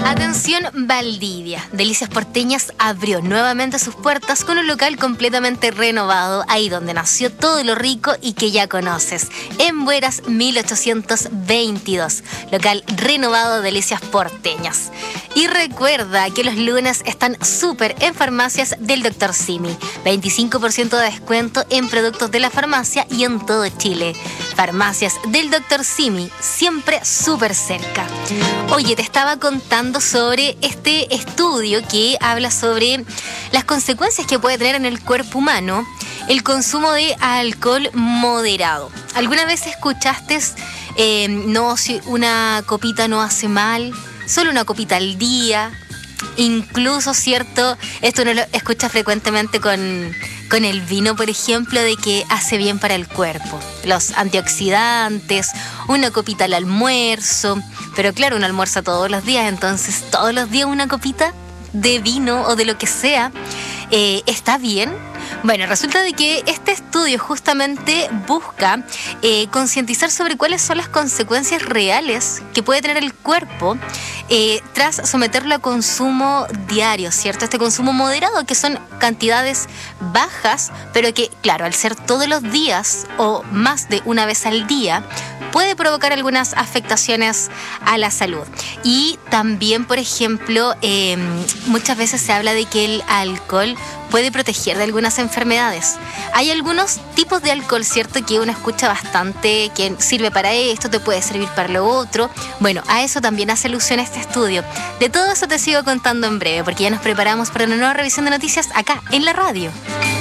Atención Valdivia, Delicias Porteñas abrió nuevamente sus puertas con un local completamente renovado, ahí donde nació todo lo rico y que ya conoces, en Bueras 1822, local renovado Delicias Porteñas. Y recuerda que los lunes están súper en farmacias del Dr. Simi, 25% de descuento en productos de la farmacia y en todo Chile. Farmacias del Dr. Simi, siempre súper cerca. Oye, te estaba contando sobre este estudio que habla sobre las consecuencias que puede tener en el cuerpo humano el consumo de alcohol moderado. ¿Alguna vez escuchaste, no, si una copita no hace mal, solo una copita al día? Incluso, ¿cierto? Esto uno lo escucha frecuentemente con el vino, por ejemplo, de que hace bien para el cuerpo. Los antioxidantes, una copita al almuerzo. Pero claro, uno almuerza todos los días, entonces todos los días una copita de vino o de lo que sea, ¿está bien? Bueno, resulta de que este estudio justamente busca concientizar sobre cuáles son las consecuencias reales que puede tener el cuerpo tras someterlo a consumo diario, ¿cierto? Este consumo moderado, que son cantidades bajas, pero que, claro, al ser todos los días o más de una vez al día, puede provocar algunas afectaciones a la salud. Y también, por ejemplo, muchas veces se habla de que el alcohol puede proteger de algunas enfermedades. Hay algunos tipos de alcohol, ¿cierto?, que uno escucha bastante, que sirve para esto, te puede servir para lo otro. Bueno, a eso también hace alusión este estudio. De todo eso te sigo contando en breve, porque ya nos preparamos para una nueva revisión de noticias acá en la radio.